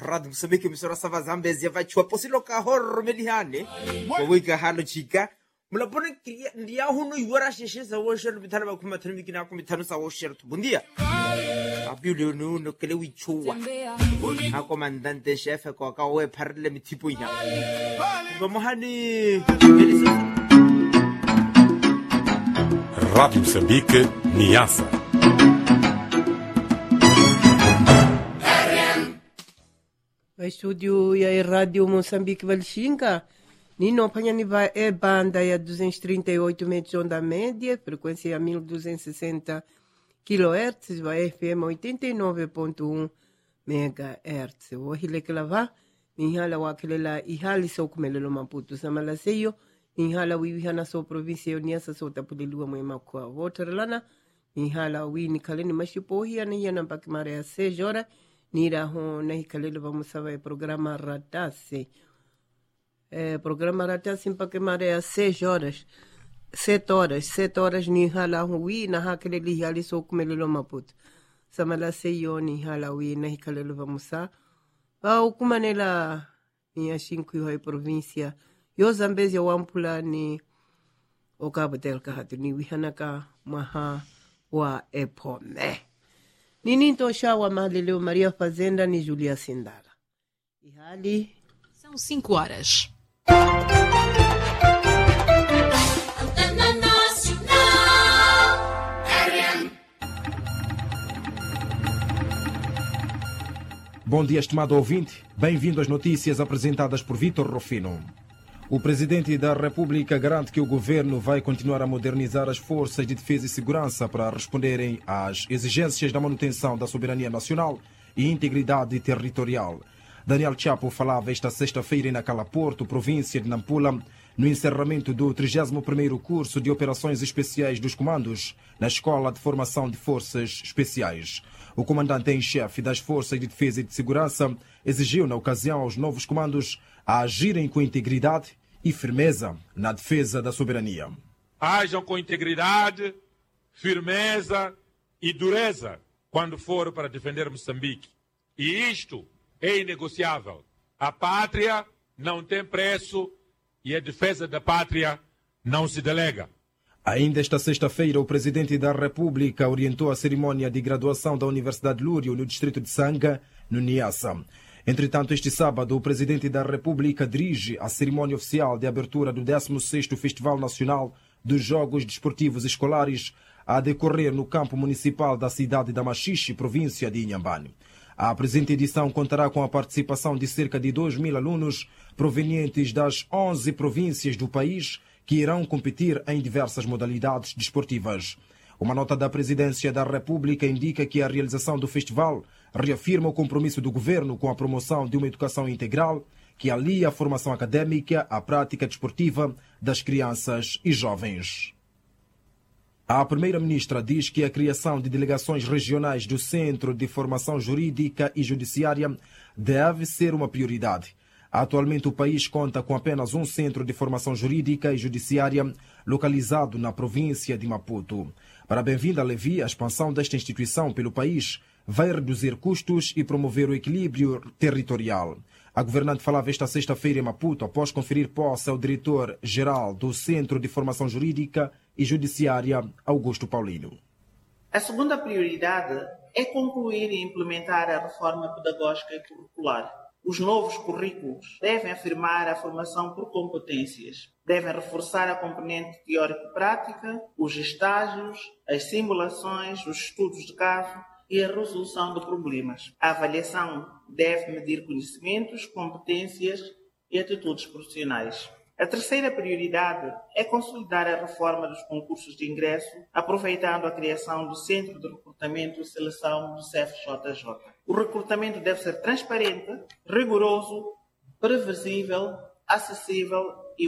Rádio Moçambique, emissora Sava Zambezia, vai chua posilo kahor melihane, wawika hano chika, mulapone ndia huno yuara sheshe za washer bitana bakuma tanmiki na kumitano sa washer tu. Bom dia. Abiulio no kele wichua. A comandante chefe ko ka we parle mitipo ina. Bamohani Rádio Moçambique, Niassa. Estúdio ya Rádio Moçambique Valxinga. Nino Panhaniva é banda ya 238 metros onda média, frequência 1260 kHz, vai FM 89.1 MHz. O hile que lava, nihala wakilela ihali so kumelelo Maputo samalaseyo, nihala wihana so província Uniasa so tapulilua mwema kwa waterlana, nihala wini kaleni mashipohi yana mpakimare ya 6 horas. Nira ho na hikalele vamos a programa Ratase. Programa Ratase mpaka mare a 6 horas. 7 horas ni hala hui na hakalele hali so kumelelo Maputo. Samala seyo ni hala hui na hikalele vamos a. Ba kumanela ni ashinku hoi província. Yo Zambezia wampula ni o Cabo Delgado ni wihanaka maha wa epome. Nininto Shawa Mahleleu Maria Fazenda ni Julia Sindara. E hali são 5 horas. Bom dia, estimado ouvinte. Bem-vindo às notícias apresentadas por Vítor Rufino. O presidente da República garante que o governo vai continuar a modernizar as forças de defesa e segurança para responderem às exigências da manutenção da soberania nacional e integridade territorial. Daniel Chapo falava esta sexta-feira em Nacala Porto, província de Nampula, no encerramento do 31º curso de Operações Especiais dos Comandos na Escola de Formação de Forças Especiais. O comandante em chefe das Forças de Defesa e de Segurança exigiu na ocasião aos novos comandos a agirem com integridade e firmeza na defesa da soberania. Hajam com integridade, firmeza e dureza quando for para defender Moçambique. E isto é inegociável. A pátria não tem preço e a defesa da pátria não se delega. Ainda esta sexta-feira, o presidente da República orientou a cerimônia de graduação da Universidade Lúrio no distrito de Sanga, no Niassa. Entretanto, este sábado, o presidente da República dirige a cerimônia oficial de abertura do 16º Festival Nacional dos Jogos Desportivos Escolares a decorrer no campo municipal da cidade da Machixe, província de Inhambane. A presente edição contará com a participação de cerca de 2.000 alunos provenientes das 11 províncias do país que irão competir em diversas modalidades desportivas. Uma nota da Presidência da República indica que a realização do festival reafirma o compromisso do governo com a promoção de uma educação integral que alia a formação académica à prática desportiva das crianças e jovens. A Primeira-Ministra diz que a criação de delegações regionais do Centro de Formação Jurídica e Judiciária deve ser uma prioridade. Atualmente o país conta com apenas um centro de formação jurídica e judiciária localizado na província de Maputo. Para Bem-vinda Levi, a expansão desta instituição pelo país vai reduzir custos e promover o equilíbrio territorial. A governante falava esta sexta-feira em Maputo após conferir posse ao diretor-geral do Centro de Formação Jurídica e Judiciária, Augusto Paulino. A segunda prioridade é concluir e implementar a reforma pedagógica e curricular. Os novos currículos devem afirmar a formação por competências, devem reforçar a componente teórico-prática, os estágios, as simulações, os estudos de caso e a resolução de problemas. A avaliação deve medir conhecimentos, competências e atitudes profissionais. A terceira prioridade é consolidar a reforma dos concursos de ingresso, aproveitando a criação do Centro de Recrutamento e Seleção do CFJJ. O recrutamento deve ser transparente, rigoroso, previsível, acessível